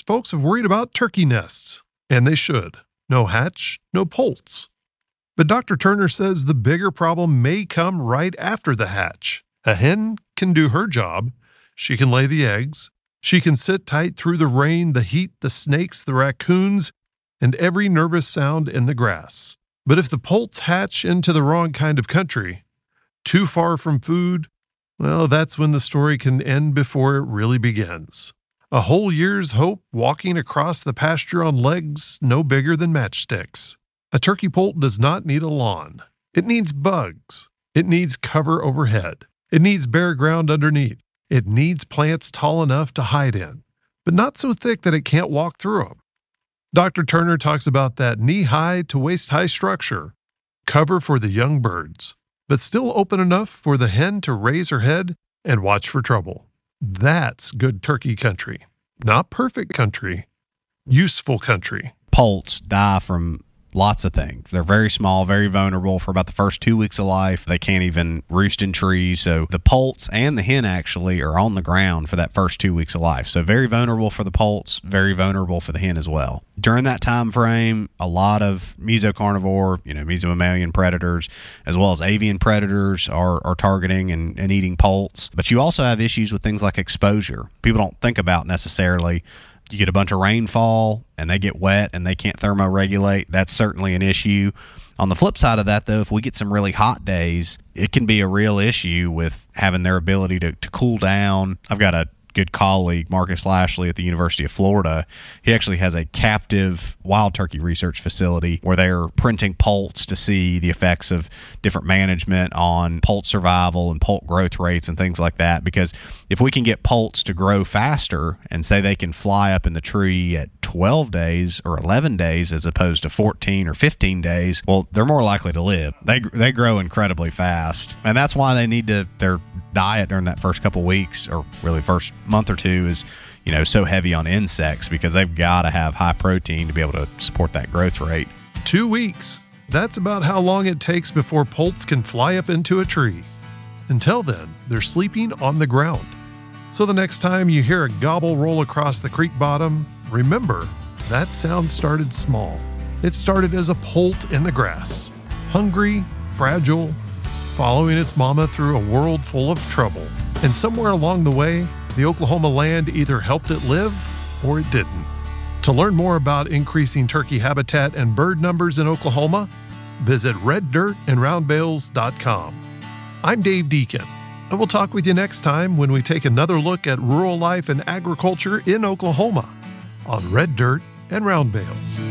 folks have worried about turkey nests, and they should. No hatch, no poults. But Dr. Turner says the bigger problem may come right after the hatch. A hen can do her job. She can lay the eggs. She can sit tight through the rain, the heat, the snakes, the raccoons, and every nervous sound in the grass. But if the poults hatch into the wrong kind of country, too far from food, well, that's when the story can end before it really begins. A whole year's hope walking across the pasture on legs no bigger than matchsticks. A turkey poult does not need a lawn. It needs bugs. It needs cover overhead. It needs bare ground underneath. It needs plants tall enough to hide in, but not so thick that it can't walk through them. Dr. Turner talks about that knee-high to waist-high structure, cover for the young birds, but still open enough for the hen to raise her head and watch for trouble. That's good turkey country. Not perfect country, useful country. Poults die from lots of things. They're very small, very vulnerable for about the first 2 weeks of life. They can't even roost in trees. So the poults and the hen actually are on the ground for that first 2 weeks of life. So very vulnerable for the poults, very vulnerable for the hen as well. During that time frame, a lot of mesocarnivore, mesomammalian predators, as well as avian predators are targeting and eating poults. But you also have issues with things like exposure. People don't think about necessarily. You get a bunch of rainfall and they get wet and they can't thermoregulate. That's certainly an issue. On the flip side of that, though, if we get some really hot days, it can be a real issue with having their ability to cool down. I've got a good colleague, Marcus Lashley at the University of Florida. He actually has a captive wild turkey research facility where they're printing poults to see the effects of different management on poult survival and poult growth rates and things like that. Because if we can get poults to grow faster and say they can fly up in the tree at 12 days or 11 days as opposed to 14 or 15 days, well, they're more likely to live. They grow incredibly fast. And that's why they need their diet during that first couple weeks, or really first month or two, is so heavy on insects, because they've got to have high protein to be able to support that growth rate. 2 weeks. That's about how long it takes before poults can fly up into a tree. Until then, they're sleeping on the ground. So the next time you hear a gobble roll across the creek bottom, remember, that sound started small. It started as a poult in the grass, hungry, fragile, following its mama through a world full of trouble. And somewhere along the way, the Oklahoma land either helped it live or it didn't. To learn more about increasing turkey habitat and bird numbers in Oklahoma, visit reddirtandroundbales.com. I'm Dave Deacon, and we'll talk with you next time when we take another look at rural life and agriculture in Oklahoma on Red Dirt and Round Bales.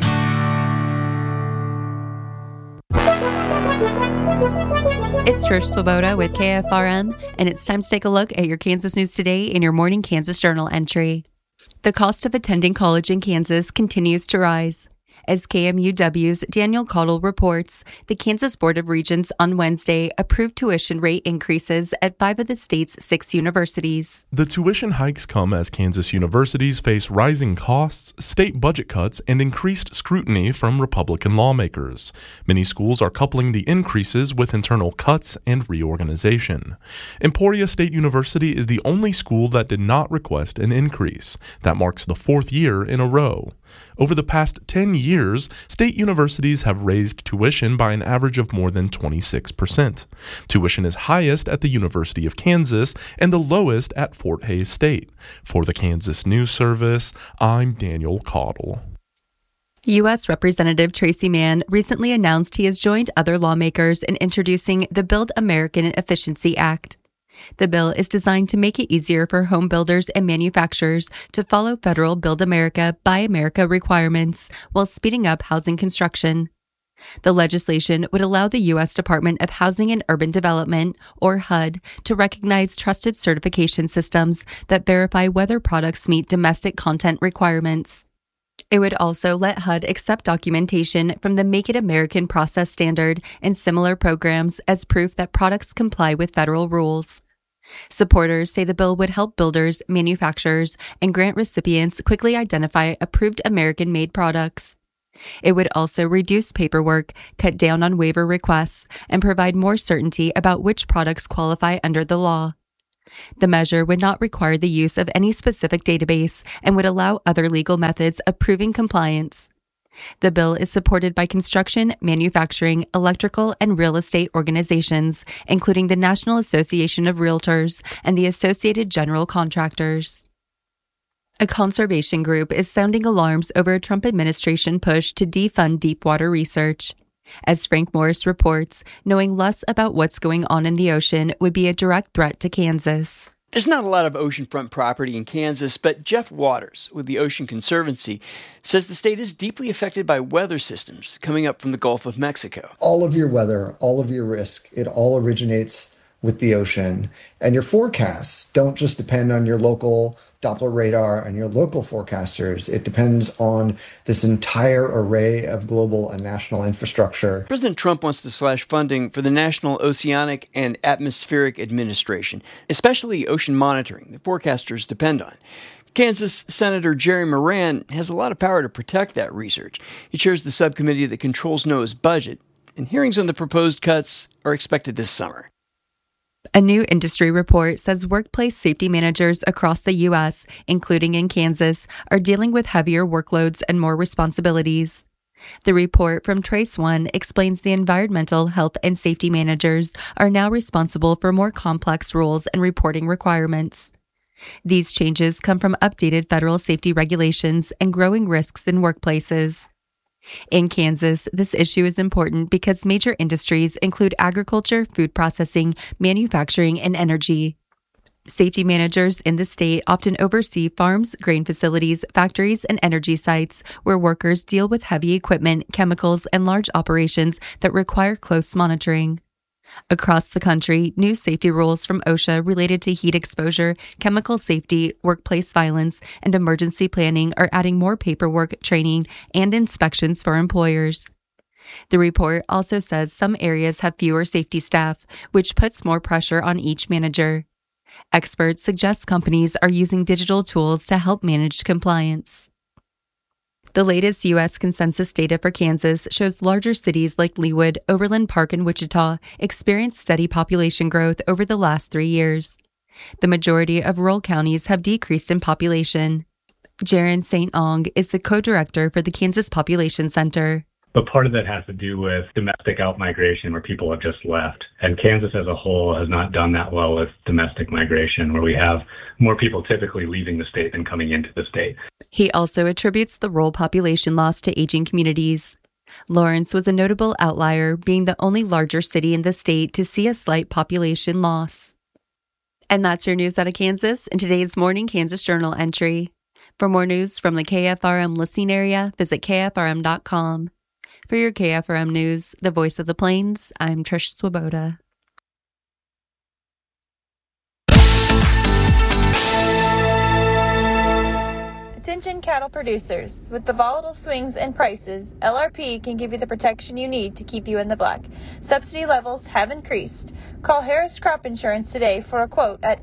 It's Trish Swoboda with KFRM, and it's time to take a look at your Kansas news today in your morning Kansas Journal entry. The cost of attending college in Kansas continues to rise. As KMUW's Daniel Caudill reports, the Kansas Board of Regents on Wednesday approved tuition rate increases at 5 of the state's 6 universities. The tuition hikes come as Kansas universities face rising costs, state budget cuts, and increased scrutiny from Republican lawmakers. Many schools are coupling the increases with internal cuts and reorganization. Emporia State University is the only school that did not request an increase. That marks the 4th year in a row. Over the past 10 years, state universities have raised tuition by an average of more than 26%. Tuition is highest at the University of Kansas and the lowest at Fort Hays State. For the Kansas News Service, I'm Daniel Caudill. U.S. Representative Tracy Mann recently announced he has joined other lawmakers in introducing the Build American Efficiency Act. The bill is designed to make it easier for home builders and manufacturers to follow federal Build America, Buy America requirements while speeding up housing construction. The legislation would allow the U.S. Department of Housing and Urban Development, or HUD, to recognize trusted certification systems that verify whether products meet domestic content requirements. It would also let HUD accept documentation from the Make It American process standard and similar programs as proof that products comply with federal rules. Supporters say the bill would help builders, manufacturers, and grant recipients quickly identify approved American-made products. It would also reduce paperwork, cut down on waiver requests, and provide more certainty about which products qualify under the law. The measure would not require the use of any specific database and would allow other legal methods of proving compliance. The bill is supported by construction, manufacturing, electrical, and real estate organizations, including the National Association of Realtors and the Associated General Contractors. A conservation group is sounding alarms over a Trump administration push to defund deepwater research. As Frank Morris reports, knowing less about what's going on in the ocean would be a direct threat to Kansas. There's not a lot of oceanfront property in Kansas, but Jeff Waters with the Ocean Conservancy says the state is deeply affected by weather systems coming up from the Gulf of Mexico. All of your weather, all of your risk, it all originates with the ocean. And your forecasts don't just depend on your local Doppler radar and your local forecasters. It depends on this entire array of global and national infrastructure. President Trump wants to slash funding for the National Oceanic and Atmospheric Administration, especially ocean monitoring that forecasters depend on. Kansas Senator Jerry Moran has a lot of power to protect that research. He chairs the subcommittee that controls NOAA's budget, and hearings on the proposed cuts are expected this summer. A new industry report says workplace safety managers across the U.S., including in Kansas, are dealing with heavier workloads and more responsibilities. The report from TraceOne explains the environmental health and safety managers are now responsible for more complex rules and reporting requirements. These changes come from updated federal safety regulations and growing risks in workplaces. In Kansas, this issue is important because major industries include agriculture, food processing, manufacturing, and energy. Safety managers in the state often oversee farms, grain facilities, factories, and energy sites where workers deal with heavy equipment, chemicals, and large operations that require close monitoring. Across the country, new safety rules from OSHA related to heat exposure, chemical safety, workplace violence, and emergency planning are adding more paperwork, training, and inspections for employers. The report also says some areas have fewer safety staff, which puts more pressure on each manager. Experts suggest companies are using digital tools to help manage compliance. The latest U.S. Census data for Kansas shows larger cities like Leawood, Overland Park, and Wichita experienced steady population growth over the last 3 years. The majority of rural counties have decreased in population. Jaron St. Ong is the co-director for the Kansas Population Center. But part of that has to do with domestic outmigration where people have just left. And Kansas as a whole has not done that well with domestic migration, where we have more people typically leaving the state than coming into the state. He also attributes the rural population loss to aging communities. Lawrence was a notable outlier, being the only larger city in the state to see a slight population loss. And that's your news out of Kansas in today's Morning Kansas Journal entry. For more news from the KFRM listening area, visit KFRM.com. For your KFRM News, the voice of the Plains, I'm Trish Swoboda. Attention cattle producers. With the volatile swings in prices, LRP can give you the protection you need to keep you in the black. Subsidy levels have increased. Call Harris Crop Insurance today for a quote at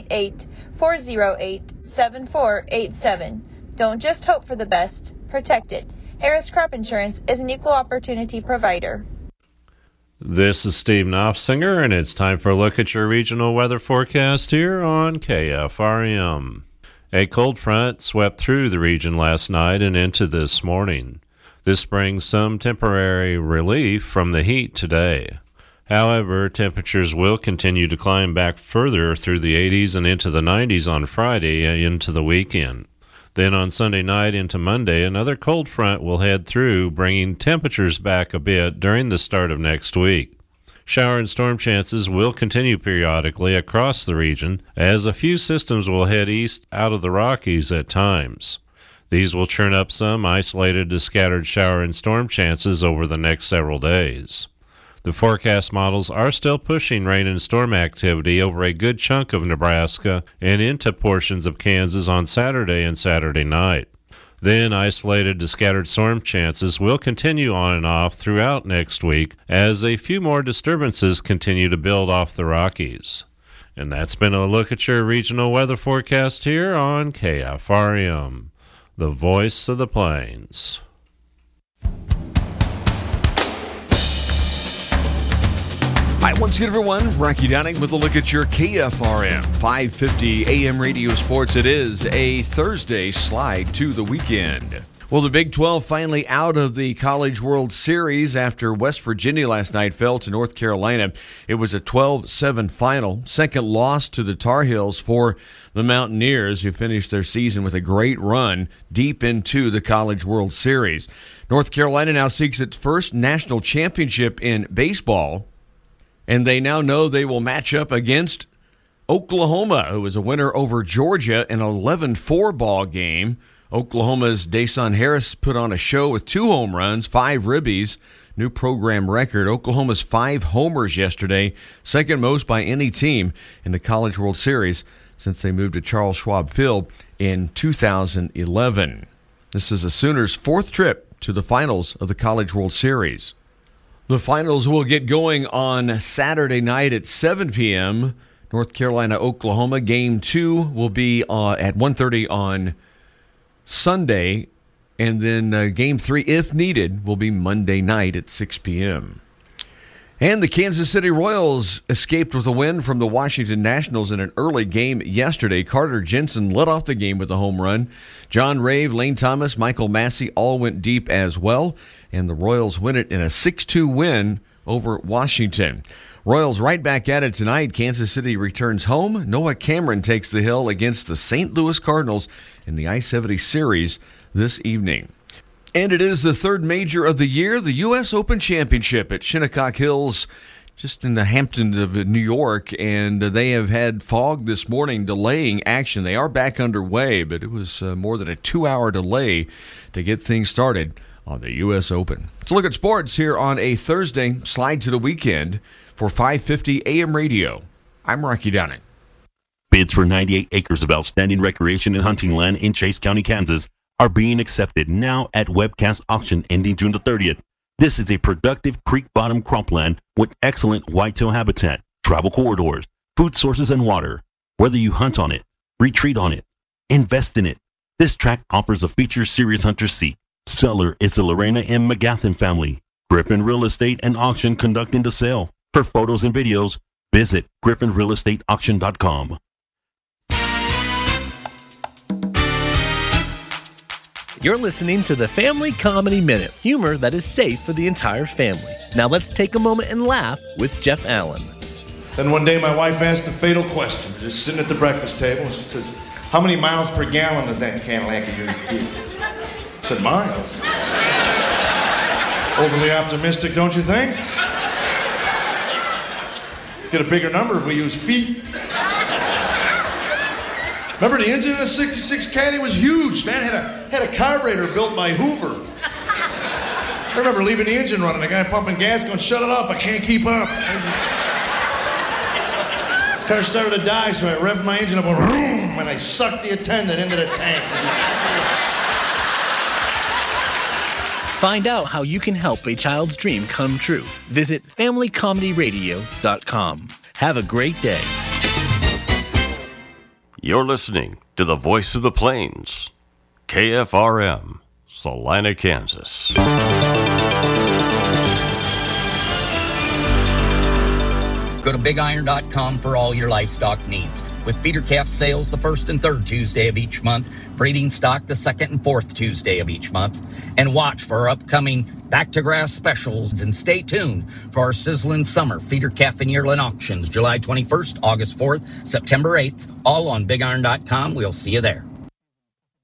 888-408-7487. Don't just hope for the best, protect it. Harris Crop Insurance is an equal opportunity provider. This is Steve Knopfsinger, and it's time for a look at your regional weather forecast here on KFRM. A cold front swept through the region last night and into this morning. This brings some temporary relief from the heat today. However, temperatures will continue to climb back further through the 80s and into the 90s on Friday and into the weekend. Then on Sunday night into Monday, another cold front will head through, bringing temperatures back a bit during the start of next week. Shower and storm chances will continue periodically across the region, as a few systems will head east out of the Rockies at times. These will churn up some isolated to scattered shower and storm chances over the next several days. The forecast models are still pushing rain and storm activity over a good chunk of Nebraska and into portions of Kansas on Saturday and Saturday night. Then isolated to scattered storm chances will continue on and off throughout next week as a few more disturbances continue to build off the Rockies. And that's been a look at your regional weather forecast here on KFRM, the voice of the plains. Hi, once again, everyone. Rocky Downing with a look at your KFRM 550 AM radio sports. It is a Thursday slide to the weekend. Well, the Big 12 finally out of the College World Series after West Virginia last night fell to North Carolina. It was a 12-7 final, second loss to the Tar Heels for the Mountaineers, who finished their season with a great run deep into the College World Series. North Carolina now seeks its first national championship in baseball, and they now know they will match up against Oklahoma, who was a winner over Georgia in an 11-4 ball game. Oklahoma's Dason Harris put on a show with 2 home runs, 5 ribbies, new program record. Oklahoma's 5 homers yesterday, second most by any team in the College World Series since they moved to Charles Schwab Field in 2011. This is the Sooners' 4th trip to the finals of the College World Series. The finals will get going on Saturday night at 7 p.m. North Carolina, Oklahoma. Game 2 will be at 1:30 on Sunday. And then Game 3, if needed, will be Monday night at 6 p.m. And the Kansas City Royals escaped with a win from the Washington Nationals in an early game yesterday. Carter Jensen led off the game with a home run. John Rave, Lane Thomas, Michael Massey all went deep as well. And the Royals win it in a 6-2 win over Washington. Royals right back at it tonight. Kansas City returns home. Noah Cameron takes the hill against the St. Louis Cardinals in the I-70 Series this evening. And it is the 3rd major of the year, the U.S. Open Championship at Shinnecock Hills, just in the Hamptons of New York. And they have had fog this morning delaying action. They are back underway, but it was more than a 2-hour delay to get things started on the U.S. Open. Let's look at sports here on a Thursday slide to the weekend for 550 AM radio. I'm Rocky Downing. Bids for 98 acres of outstanding recreation and hunting land in Chase County, Kansas are being accepted now at Webcast Auction ending June the 30th. This is a productive creek bottom cropland with excellent whitetail habitat, travel corridors, food sources, and water. Whether you hunt on it, retreat on it, invest in it, this tract offers a feature serious hunters seek. Seller is the Lorena M. McGathen family. Griffin Real Estate and Auction conducting the sale. For photos and videos, visit griffinrealestateauction.com. You're listening to the Family Comedy Minute, humor that is safe for the entire family. Now let's take a moment and laugh with Jeff Allen. Then one day my wife asked a fatal question. We're just sitting at the breakfast table, and she says, "How many miles per gallon does that Cadillac of yours do?" I said, "Miles." Overly optimistic, don't you think? Get a bigger number if we use feet. Remember the engine in the 66 Caddy was huge, man. Had a carburetor built by Hoover. I remember leaving the engine running, the guy pumping gas going, "Shut it off, I can't keep up." Car started to die, so I revved my engine up, and I sucked the attendant into the tank. Find out how you can help a child's dream come true. Visit FamilyComedyRadio.com. Have a great day. You're listening to the Voice of the Plains, KFRM, Salina, Kansas. Go to BigIron.com for all your livestock needs. With feeder calf sales the 1st and 3rd Tuesday of each month, breeding stock the 2nd and 4th Tuesday of each month, and watch for our upcoming back-to-grass specials, and stay tuned for our sizzling summer feeder calf and yearling auctions, July 21st, August 4th, September 8th, all on BigIron.com. We'll see you there.